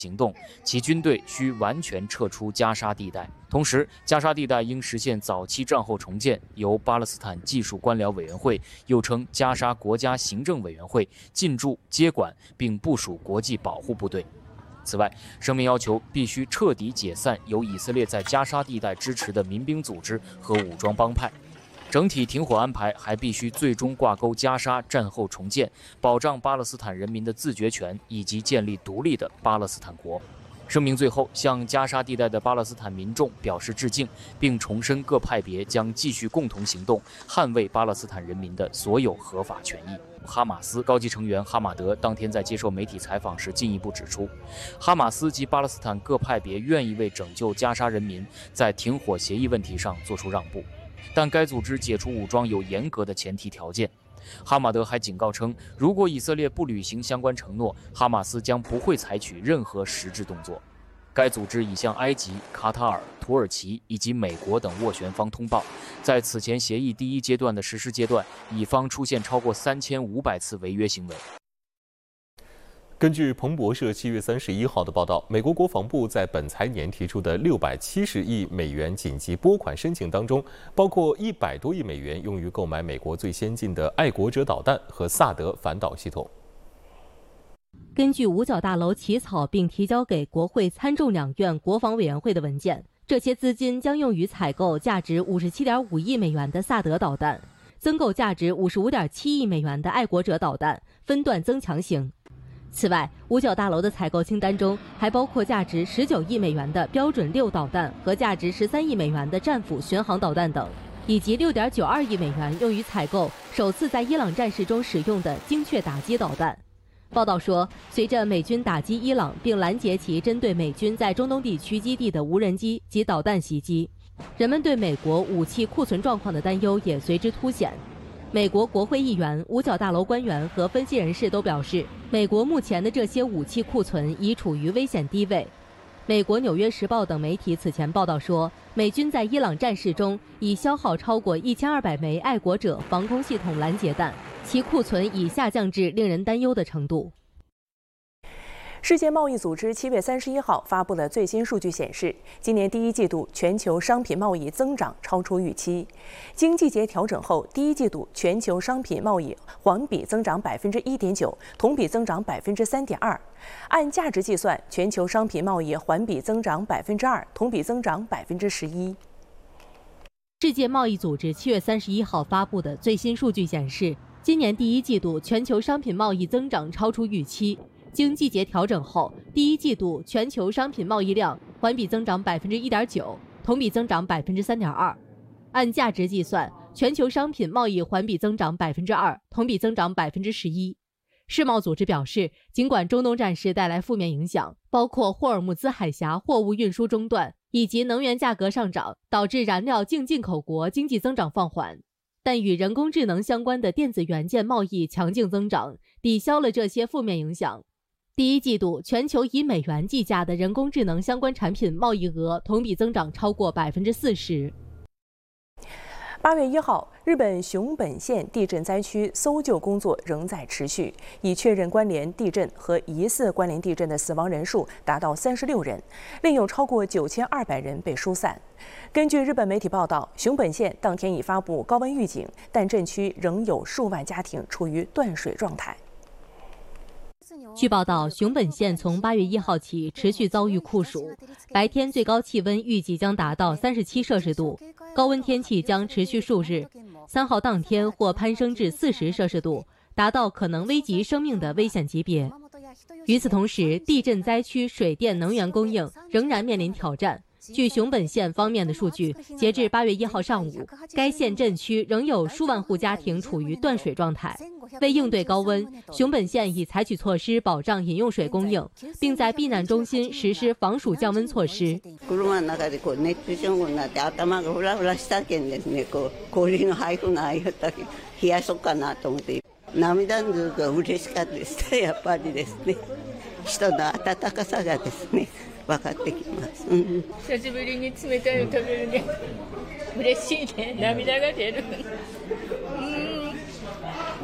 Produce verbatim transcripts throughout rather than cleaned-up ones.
行动，其军队需完全撤出加沙地带。同时，加沙地带应实现早期战后重建，由巴勒斯坦技术官僚委员会（又称加沙国家行政委员会）进驻接管，并部署国际保护部队。此外，声明要求必须彻底解散由以色列在加沙地带支持的民兵组织和武装帮派。整体停火安排还必须最终挂钩加沙战后重建，保障巴勒斯坦人民的自决权以及建立独立的巴勒斯坦国。声明最后向加沙地带的巴勒斯坦民众表示致敬，并重申各派别将继续共同行动，捍卫巴勒斯坦人民的所有合法权益。哈马斯高级成员哈马德当天在接受媒体采访时进一步指出，哈马斯及巴勒斯坦各派别愿意为拯救加沙人民在停火协议问题上做出让步，但该组织解除武装有严格的前提条件。哈马德还警告称，如果以色列不履行相关承诺，哈马斯将不会采取任何实质动作。该组织已向埃及、卡塔尔、土耳其以及美国等斡旋方通报，在此前协议第一阶段的实施阶段，乙方出现超过三千五百次违约行为。 根据彭博社七月三十一号的报道，美国国防部在本财年提出的六百七十亿美元紧急拨款申请当中，包括一百多亿美元用于购买美国最先进的爱国者导弹和萨德反导系统。 根据五角大楼起草并提交给国会参众两院国防委员会的文件，这些资金将用于采购价值五十七点五亿美元的萨德导弹，增购价值五十五点七亿美元的爱国者导弹分段增强型。此外，五角大楼的采购清单中还包括价值十九亿美元的标准六导弹和价值十三亿美元的战斧巡航导弹等，以及六点九二亿美元用于采购首次在伊朗战事中使用的精确打击导弹。报道说，随着美军打击伊朗并拦截其针对美军在中东地区基地的无人机及导弹袭击，人们对美国武器库存状况的担忧也随之凸显。美国国会议员、五角大楼官员和分析人士都表示，美国目前的这些武器库存已处于危险低位。美国《纽约时报》等媒体此前报道说，美军在伊朗战事中已消耗超过一千二百枚爱国者防空系统拦截弹，其库存已下降至令人担忧的程度。 世界贸易组织七月三十一号发布的最新数据显示，今年第一季度全球商品贸易增长超出预期。经季节调整后，第一季度全球商品贸易环比增长百分之一点九，同比增长百分之三点二。按价值计算，全球商品贸易环比增长百分之二，同比增长百分之十一。 世界贸易组织七月三十一号发布的最新数据显示，今年第一季度全球商品贸易增长超出预期。经季节调整后，第一季度全球商品贸易量环比增长百分之一点九，同比增长百分之三点二。按价值计算，全球商品贸易环比增长百分之二，同比增长百分之十一。世贸组织表示，尽管中东战事带来负面影响，包括霍尔木兹海峡货物运输中断以及能源价格上涨，导致燃料净进口国经济增长放缓，但与人工智能相关的电子元件贸易强劲增长，抵消了这些负面影响。第一季度，全球以美元计价的人工智能相关产品贸易额同比增长超过百分之四十。 八月一号，日本熊本县地震灾区搜救工作仍在持续，已确认关联地震和疑似关联地震的死亡人数达到三十六人，另有超过九千二百人被疏散。根据日本媒体报道，熊本县当天已发布高温预警，但震区仍有数万家庭处于断水状态。 据报道，熊本县从八月一号起持续遭遇酷暑，白天最高气温预计将达到三十七摄氏度，高温天气将持续数日。三号当天或攀升至四十摄氏度，达到可能危及生命的危险级别。与此同时，地震灾区水电能源供应仍然面临挑战。据熊本县方面的数据，截至八月一号上午，该县震区仍有数万户家庭处于断水状态。为应对高温，熊本县已采取措施保障饮用水供应，并在避難中心实施防暑降温措施。 車の中でこう熱中症になって頭がフラフラしたけんですね、こう氷の配布がありがたり冷やそうかなと思って、涙ぐるが嬉しかったですね。やっぱりですね、人の温かさがですね分かってきます。うん、 久しぶりに冷たいの食べるね。嬉しいね。涙が出る。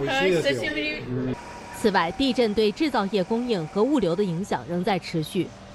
此外，地震对制造业供应和物流的影响仍在持续。